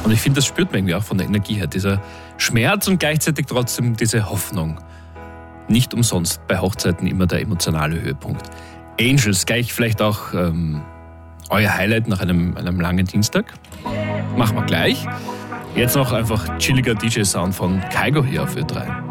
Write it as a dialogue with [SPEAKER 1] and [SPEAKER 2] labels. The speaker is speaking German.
[SPEAKER 1] Und ich finde, das spürt man irgendwie auch von der Energie her. Dieser Schmerz und gleichzeitig trotzdem diese Hoffnung. Nicht umsonst bei Hochzeiten immer der emotionale Höhepunkt. Angels, gleich vielleicht auch euer Highlight nach einem langen Dienstag. Machen wir gleich. Jetzt noch einfach chilliger DJ-Sound von Kygo hier auf Ö3.